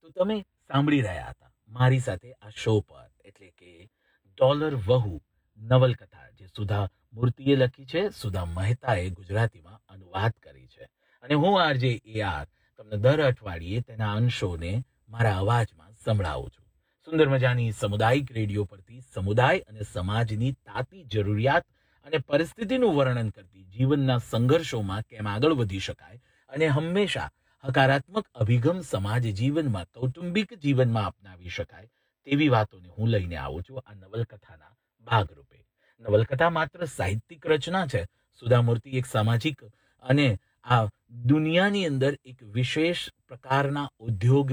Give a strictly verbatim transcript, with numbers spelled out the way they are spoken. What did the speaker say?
તો તમે સાંભળી રહ્યા હતા મારી સાથે આ શો પર, એટલે કે ડોલર વહુ નવલકથા, જે સુધા મૂર્તિએ લખી છે, સુધા મહેતાએ ગુજરાતીમાં અનુવાદ કરી છે, અને હું આરજે એ આર તમને દર અઠવાડિયે તેના અંશોને મારા અવાજમાં સંભળાવું છું. સુંદર મજાની સામુદાયિક રેડિયો પરથી સમુદાય અને સમાજની તાતી જરૂરિયાત અને પરિસ્થિતિનું વર્ણન કરતી જીવનના સંઘર્ષોમાં કેમ આગળ વધી શકાય અને હંમેશા હકારાત્મક અભિગમ સમાજ જીવનમાં, કૌટુંબિક જીવનમાં અપનાવી શકાય તેવી વાતોને હું લઈને આવું છું આ નવલકથાના ભાગરૂપે. નવલકથા માત્ર સાહિત્યિક રચના છે. સુધામૂર્તિ એક સામાજિક અને આ દુનિયાની અંદર એક વિશેષ પ્રકારના ઉદ્યોગ